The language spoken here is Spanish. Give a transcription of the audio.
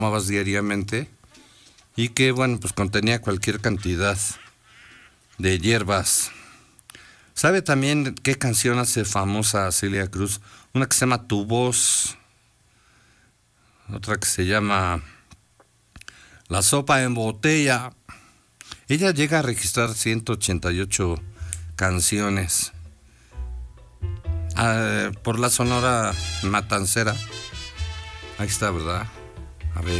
tomabas diariamente y que, bueno, pues contenía cualquier cantidad de hierbas. ¿Sabe también qué canción hace famosa Celia Cruz? Una que se llama Tu Voz, otra que se llama La Sopa en Botella. Ella llega a registrar 188 canciones por la Sonora Matancera. Ahí está, ¿verdad?